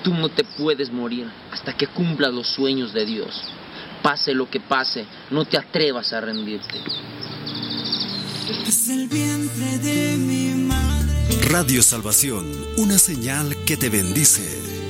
Tú no te puedes morir hasta que cumplas los sueños de Dios. Pase lo que pase, no te atrevas a rendirte. Es el vientre de mi madre. Radio Salvación, una señal que te bendice.